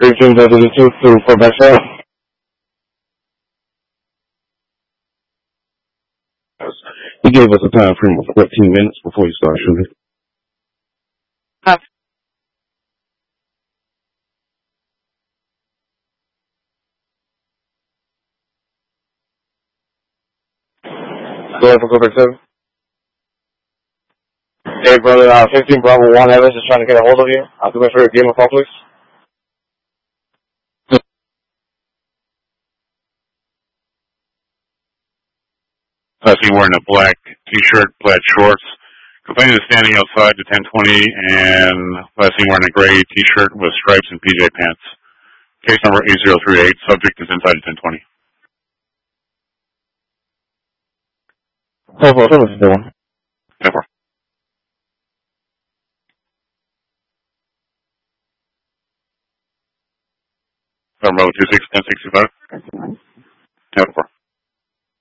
Reaching W2 for Bashar. He gave us a time frame of 14 minutes before he started shooting. Go ahead for Quebec 7. Hey, brother, 15 Bravo 1 Evans is trying to get a hold of you. I'll do it for a game of call, please. I see wearing a black t-shirt, black shorts. Complainant is standing outside the 1020, and I see wearing a gray t-shirt with stripes and PJ pants. Case number 8038. Subject is inside the 1020. Hey, for Quebec 7. Therefore. Number 26 1065.